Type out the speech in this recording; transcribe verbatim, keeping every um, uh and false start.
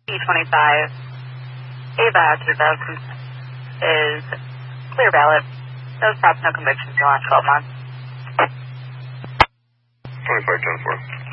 E twenty-five, Ava two thousand is clear valid. No stops, no convictions in the last twelve months. twenty-five ten four.